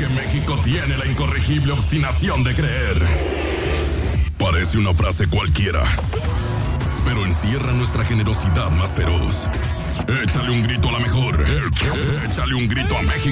México tiene la incorregible obstinación de creer. Parece una frase cualquiera, pero encierra nuestra generosidad más feroz. Échale un grito a la mejor. Échale un grito a México.